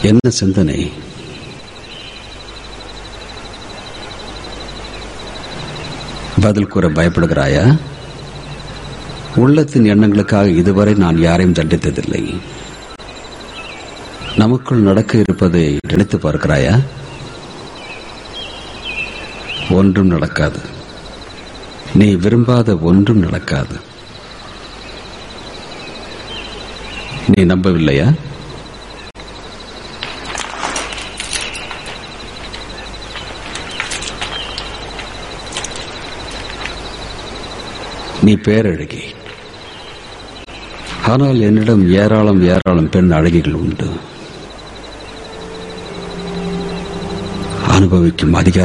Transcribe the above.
என்ன சிந்தனை? பதில் கூற பயப்படுகிறாயா? உள்ளத்தின் எண்ணங்களுக்காக இதுவரை நான் யாரையும் தண்டித்ததில்லை. நமக்குள் நடக்க இருப்பதை நினைத்து பார்க்கிறாயா? ஒன்றும் நடக்காது. நீ விரும்பாத ஒன்றும் நடக்காது. நீ நம்பவில்லையா? நீ பேரழகி. ஆனால் என்னிடம் ஏராளம் பெண் அழகிகள் உண்டு. அனுபவிக்கும் அதிகாரம்